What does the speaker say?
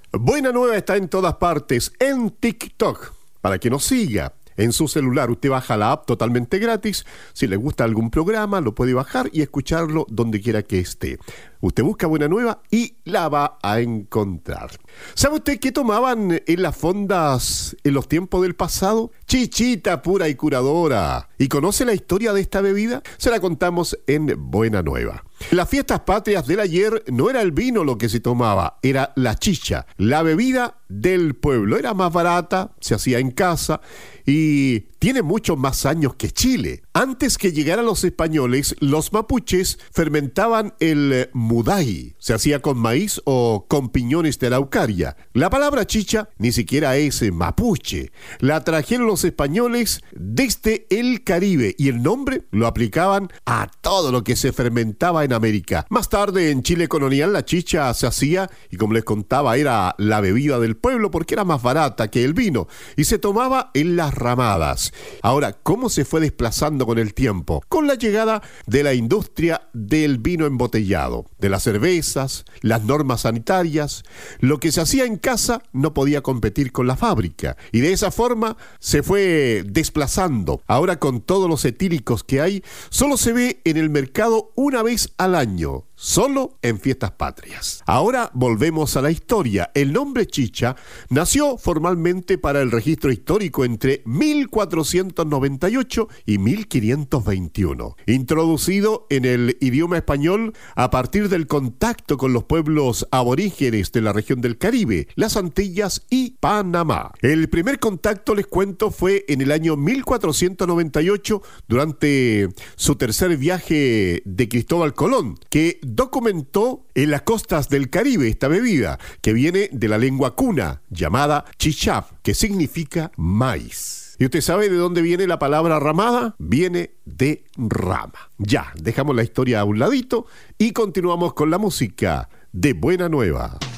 Buena Nueva está en todas partes, en TikTok, para que nos siga. En su celular usted baja la app totalmente gratis. Si le gusta algún programa, lo puede bajar y escucharlo donde quiera que esté. Usted busca Buena Nueva y la va a encontrar. ¿Sabe usted qué tomaban en las fondas en los tiempos del pasado? Chichita pura y curadora. ¿Y conoce la historia de esta bebida? Se la contamos en Buena Nueva. En las fiestas patrias del ayer no era el vino lo que se tomaba, era la chicha, la bebida del pueblo. Era más barata, se hacía en casa y tiene muchos más años que Chile. Antes que llegaran los españoles, los mapuches fermentaban el mudai. Se hacía con maíz o con piñones de araucaria. La palabra chicha ni siquiera es mapuche. La trajeron los españoles desde el Caribe y el nombre lo aplicaban a todo lo que se fermentaba en América. Más tarde, en Chile colonial, la chicha se hacía y, como les contaba, era la bebida del pueblo porque era más barata que el vino y se tomaba en las ramadas. Ahora, ¿cómo se fue desplazando con el tiempo? Con la llegada de la industria del vino embotellado, de las cervezas, las normas sanitarias. Lo que se hacía en casa no podía competir con la fábrica y de esa forma se fue desplazando. Ahora, con todos los etílicos que hay, solo se ve en el mercado una vez al año, solo en fiestas patrias. Ahora volvemos a la historia. El nombre chicha nació formalmente para el registro histórico entre 1498 y 1521. Introducido en el idioma español a partir del contacto con los pueblos aborígenes de la región del Caribe, las Antillas y Panamá. El primer contacto, les cuento, fue en el año 1498 durante su tercer viaje de Cristóbal Colón, que documentó en las costas del Caribe esta bebida, que viene de la lengua cuna, llamada chichaf, que significa maíz. ¿Y usted sabe de dónde viene la palabra ramada? Viene de rama. Ya, dejamos la historia a un ladito y continuamos con la música de Buena Nueva.